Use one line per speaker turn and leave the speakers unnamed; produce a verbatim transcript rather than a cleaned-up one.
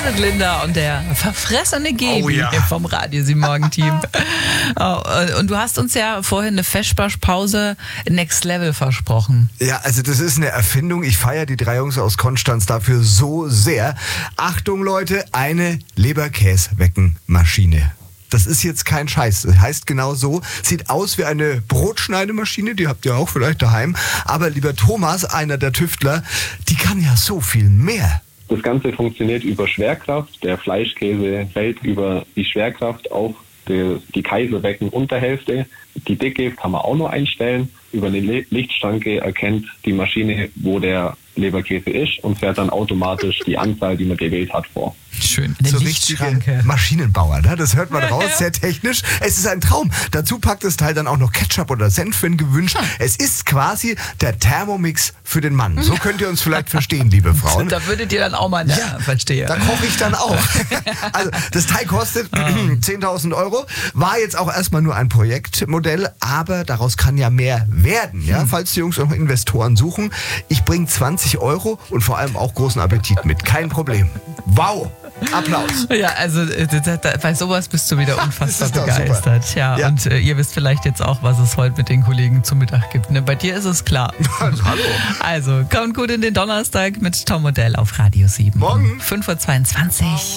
sind Linda und der verfressene Gebi
Oh ja.
vom Radio sieben Morgen-Team. Oh, und du hast uns ja vorhin eine Feschbarspause Next Level versprochen.
Ja, also das ist eine Erfindung. Ich feiere die drei Jungs aus Konstanz dafür so sehr. Achtung Leute, eine Leberkäsweckenmaschine. Das ist jetzt kein Scheiß. Das heißt genau so. Sieht aus wie eine Brotschneidemaschine, die habt ihr auch vielleicht daheim. Aber lieber Thomas, einer der Tüftler, die kann ja so viel mehr.
Das Ganze funktioniert über Schwerkraft. Der Fleischkäse fällt über die Schwerkraft auf die, die Kaiserbecken-Unterhälfte. Die Dicke kann man auch noch einstellen. Über eine Lichtschranke erkennt die Maschine, wo der Leberkäse ist und fährt dann automatisch die Anzahl, die man gewählt hat, vor.
Schön. Eine
So
Lichtschranke.
richtige Maschinenbauer, ne? Das hört man raus, sehr technisch. Es ist ein Traum. Dazu packt das Teil dann auch noch Ketchup oder Senf, wenn gewünscht. Es ist quasi der Thermomix für den Mann. So könnt ihr uns vielleicht verstehen, liebe Frauen.
Da würdet ihr dann auch mal, ne?
Ja,
verstehe.
Da koche ich dann auch. Also das Teil kostet zehntausend Euro. War jetzt auch erstmal nur ein Projektmodell, aber daraus kann ja mehr werden. Ja? Falls die Jungs noch Investoren suchen. Ich bringe zwanzig Euro und vor allem auch großen Appetit mit. Kein Problem. Wow. Applaus.
Ja, also äh, da, da, bei sowas bist du wieder unfassbar
Das ist doch
begeistert. Ja,
Ja.
und äh, ihr wisst vielleicht jetzt auch, was es heute mit den Kollegen zum Mittag gibt. Ne? Bei dir ist es klar.
Also, hallo.
Also, kommt gut in den Donnerstag mit Tom Modell auf Radio sieben.
Morgen.
fünf Uhr zweiundzwanzig.